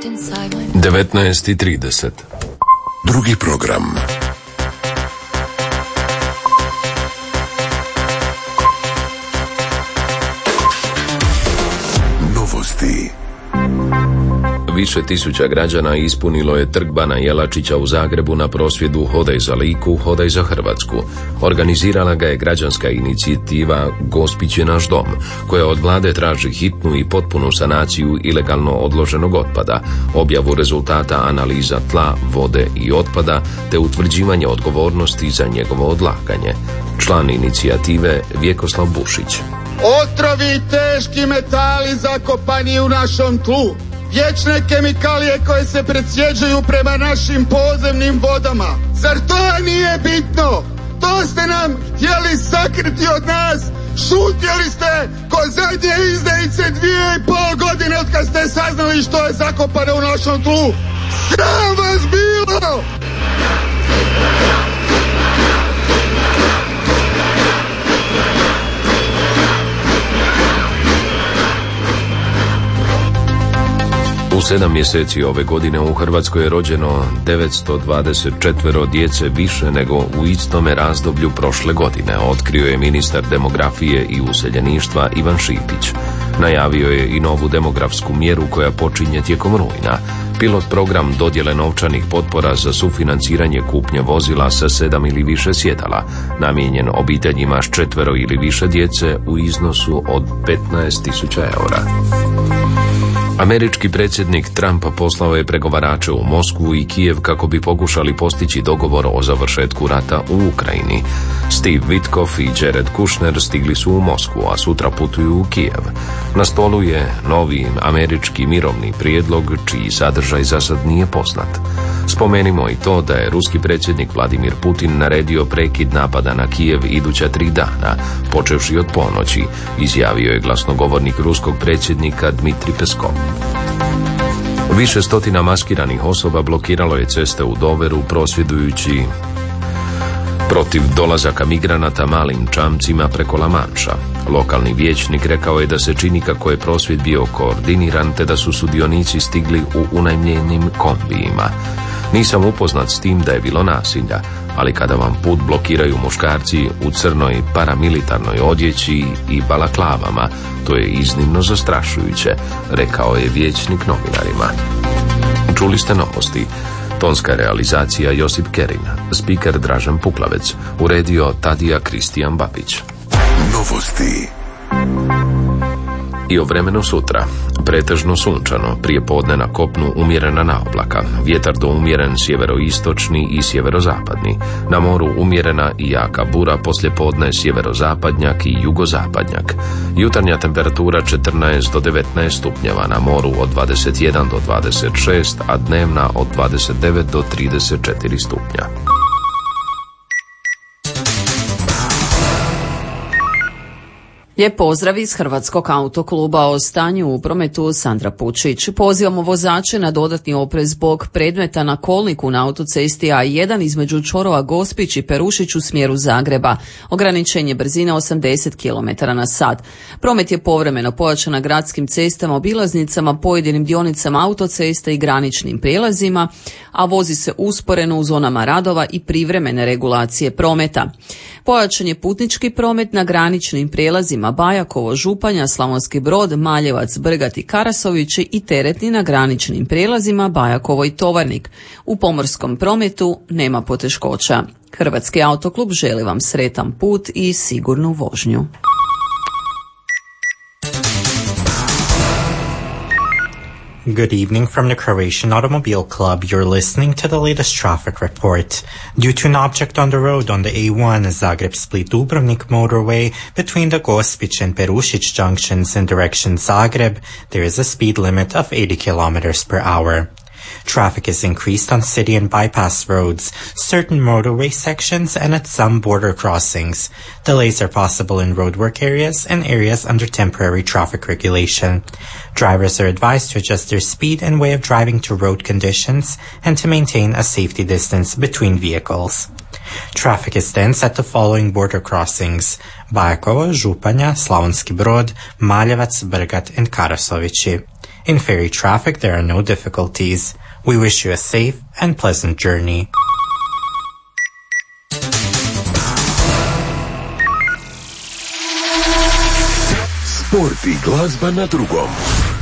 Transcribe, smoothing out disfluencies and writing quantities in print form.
19:30. Drugi program. Novosti. Više tisuća građana ispunilo je Trg Bana Jelačića u Zagrebu na prosvjedu Hodaj za Liku, Hodaj za Hrvatsku. Organizirala ga je građanska inicijativa Gospić je naš dom, koja od vlade traži hitnu i potpunu sanaciju ilegalno odloženog otpada, objavu rezultata analiza tla, vode i otpada, te utvrđivanje odgovornosti za njegovo odlaganje. Član inicijative Vjekoslav Bušić. Otrovi i teški metali zakopani u našom tlu. Vječne kemikalije koje se presjeđuju prema našim podzemnim vodama. Zar to nije bitno? To ste nam htjeli sakriti od nas. Šutjeli ste ko zadnje izdajice 2,5 godine od kad ste saznali što je zakopano u našom tlu. Sram vas bilo! U 7 mjeseci ove godine u Hrvatskoj je rođeno 924 djece više nego u istome razdoblju prošle godine, otkrio je ministar demografije i useljeništva Ivan Šipić. Najavio je i novu demografsku mjeru koja počinje tijekom rujna. Pilot program dodjele novčanih potpora za sufinanciranje kupnje vozila sa 7 ili više sjedala, namijenjen obiteljima s 4 ili više djece u iznosu od 15.000 eura. Američki predsjednik Trump poslao je pregovarače u Moskvu i Kijev kako bi pokušali postići dogovor o završetku rata u Ukrajini. Steve Witkoff i Jared Kushner stigli su u Moskvu, a sutra putuju u Kijev. Na stolu je novi američki mirovni prijedlog, čiji sadržaj za sad nije poznat. Spomenimo i to da je ruski predsjednik Vladimir Putin naredio prekid napada na Kijev iduća 3 dana, počevši od ponoći, izjavio je glasnogovornik ruskog predsjednika Dmitrij Peskov. Više stotina maskiranih osoba blokiralo je ceste u Doveru prosvjedujući protiv dolazaka migranata malim čamcima preko La Manša. Lokalni vijećnik rekao je da se čini kako je prosvjed bio koordiniran te da su sudionici stigli u unajmljenim kombijima. Nisam upoznat s tim da je bilo nasilja, ali kada vam put blokiraju muškarci u crnoj paramilitarnoj odjeći i balaklavama, to je iznimno zastrašujuće, rekao je vijećnik novinarima. Čuli ste novosti. Tonska realizacija Josip Kerin, spiker Dražen Puklavec, uredio Tadija Kristijan Babić. Novosti. I o vremenu sutra. Pretežno sunčano, prije podne na kopnu umjerena naoblaka, vjetar do umjeren sjeveroistočni i sjeverozapadni, na moru umjerena i jaka bura, poslije podne sjeverozapadnjak i jugozapadnjak. Jutarnja temperatura 14 do 19 stupnjeva, na moru od 21 do 26, a dnevna od 29 do 34 stupnja. Lijep pozdrav iz Hrvatskog autokluba. O stanju u prometu Sandra Pučić. Pozivamo vozače na dodatni oprez zbog predmeta na kolniku na autocesti A1 između čvorova Gospić i Perušić u smjeru Zagreba. Ograničenje brzine 80 km/h. Promet je povremeno pojačan na gradskim cestama, obilaznicama, pojedinim dionicama autoceste i graničnim prijelazima, a vozi se usporeno u zonama radova i privremene regulacije prometa. Pojačan je putnički promet na graničnim prijelazima Bajakovo, Županja, Slavonski Brod, Maljevac, Brgat i Karasovići i teretni na graničnim prijelazima Bajakovo i Tovarnik. U pomorskom prometu nema poteškoća. Hrvatski autoklub želi vam sretan put i sigurnu vožnju. Good evening from the Croatian Automobile Club. You're listening to the latest traffic report. Due to an object on the road on the A1 Zagreb-Split-Dubrovnik motorway between the Gospić and Perušić junctions in direction Zagreb, there is a speed limit of 80 km per hour. Traffic is increased on city and bypass roads, certain motorway sections, and at some border crossings. Delays are possible in roadwork areas and areas under temporary traffic regulation. Drivers are advised to adjust their speed and way of driving to road conditions and to maintain a safety distance between vehicles. Traffic is dense at the following border crossings: Bajakovo, Županja, Slavonski Brod, Maljevac, Brgat, and Karasovići. In ferry traffic, there are no difficulties. We wish you a safe and pleasant journey. Sport i glazba na drugom.